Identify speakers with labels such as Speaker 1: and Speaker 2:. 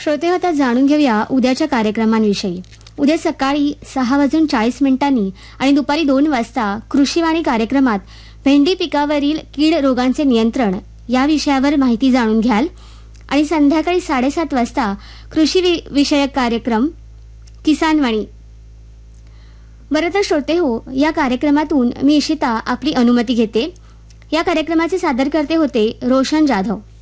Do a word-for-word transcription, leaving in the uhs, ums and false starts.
Speaker 1: श्रोते, आता जाणून घेऊया उद्याच्या कार्यक्रमांविषयी. उद्या सकाळी सहा वाजून चाळीस मिनिटांनी आणि दुपारी दोन वाजता कृषीवाणी कार्यक्रमात भेंडी पिकावरील कीड रोगांचे नियंत्रण या विषयावर माहिती जाणून घ्याल. आणि संध्याकाळी साडेसात वाजता कृषी विषयक कार्यक्रम किसानवाणी. बरं तर श्रोते हो, या कार्यक्रमातून मी इशिता आपली अनुमती घेते. या कार्यक्रमाचे सादरकर्ते होते रोशन जाधव.